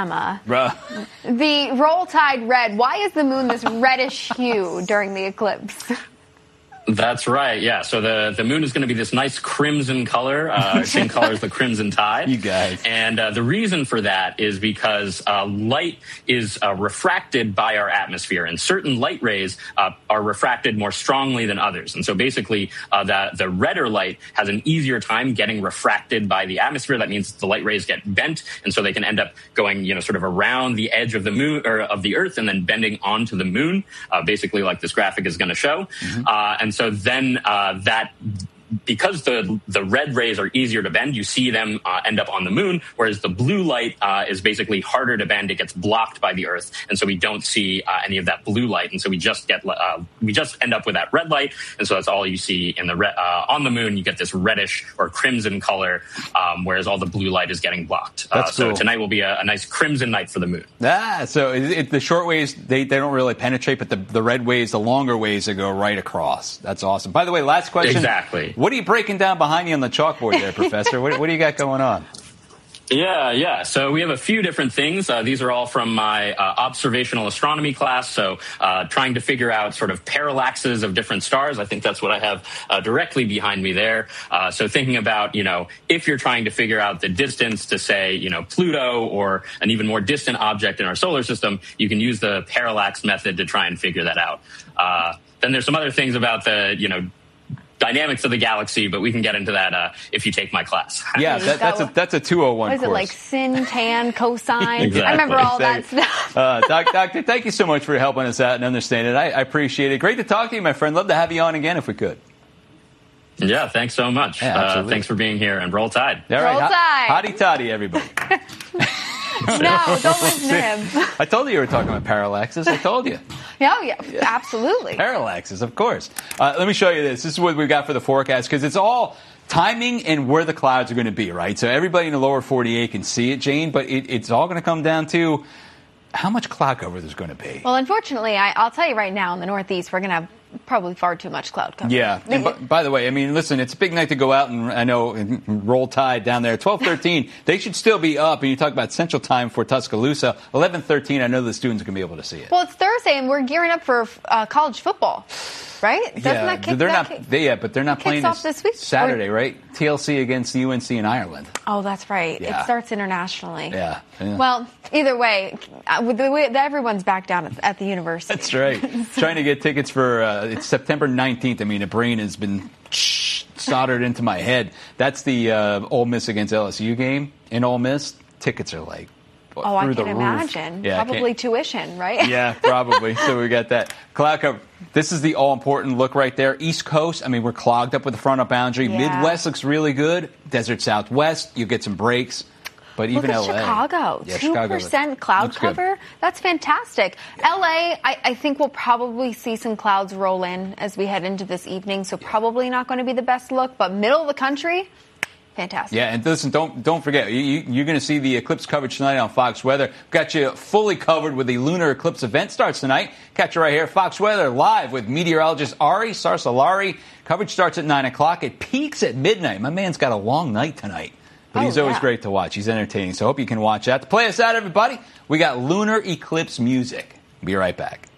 Alabama. Bruh. The Roll Tide Red. Why is the moon this reddish hue during the eclipse? That's right, yeah. So the moon is going to be this nice crimson color, same color as the crimson tide. You guys. And the reason for that is because light is refracted by our atmosphere, and certain light rays are refracted more strongly than others. And so basically, the redder light has an easier time getting refracted by the atmosphere. That means the light rays get bent, and so they can end up going, sort of around the edge of the moon or of the Earth, and then bending onto the moon, basically like this graphic is going to show. And so then because the red rays are easier to bend, you see them end up on the moon, whereas the blue light is basically harder to bend. It gets blocked by the Earth, and so we don't see any of that blue light, and so we just end up with that red light, and so that's all you see in the on the moon. You get this reddish or crimson color, whereas all the blue light is getting blocked. So cool. Tonight will be a nice crimson night for the moon. So the short waves, they don't really penetrate, but the red waves, the longer waves, they go right across. That's awesome. By the way, last question. Exactly. What are you breaking down behind you on the chalkboard there, Professor? What do you got going on? Yeah. So we have a few different things. These are all from my observational astronomy class. So trying to figure out sort of parallaxes of different stars. I think that's what I have directly behind me there. So thinking about, if you're trying to figure out the distance to, say, Pluto or an even more distant object in our solar system, you can use the parallax method to try and figure that out. Then there's some other things about the, dynamics of the galaxy, but we can get into that if you take my class. Yeah, that's a 201 what is course. It like sin, tan, cosine? Exactly. I remember all that stuff. Doctor, thank you so much for helping us out and understanding it. I appreciate it. Great to talk to you, my friend. Love to have you on again if we could. Yeah, thanks so much. Yeah, thanks for being here, and roll tide. All right. Roll tide. Hotty toddy, everybody. No, don't listen to him. I told you were talking about parallaxes. I told you. Yeah, absolutely. Parallaxes, of course. Let me show you this. This is what we've got for the forecast, because it's all timing and where the clouds are going to be, right? So everybody in the lower 48 can see it, Jane, but it's all going to come down to how much cloud cover there's going to be. Well, unfortunately, I'll tell you right now, in the Northeast, we're going to have probably far too much cloud cover. Yeah. And by the way, listen, it's a big night to go out and roll tide down there. 12:13, they should still be up. And you talk about Central Time for Tuscaloosa. 11:13, I know the students are going to be able to see it. Well, it's Thursday, and we're gearing up for college football, right? But they're not playing off this week? Saturday, right? TLC against UNC in Ireland. Oh, that's right. Yeah. It starts internationally. Yeah. Well, either way, everyone's back down at the university. That's right. Trying to get tickets for it's September 19th. The brain has been soldered into my head. That's the Ole Miss against LSU game in Ole Miss. Tickets are like through I the can roof. imagine. Yeah, probably tuition, right? Yeah, probably. So we got that. Cloud cover. This is the all-important look right there. East Coast, we're clogged up with the front-up boundary. Yeah. Midwest looks really good. Desert Southwest, you get some breaks. But even Look at LA. Chicago, Yeah, 2% cloud cover. That's fantastic. LA, I think we'll probably see some clouds roll in as we head into this evening, so probably not going to be the best look. But middle of the country, fantastic. Yeah, and listen, don't forget, you're going to see the eclipse coverage tonight on Fox Weather. Got you fully covered with the lunar eclipse event. Starts tonight. Catch you right here, Fox Weather, live with meteorologist Ari Sarsalari. Coverage starts at 9 o'clock. It peaks at midnight. My man's got a long night tonight. But he's always great to watch. He's entertaining. So I hope you can watch that. To play us out, everybody, we got lunar eclipse music. Be right back.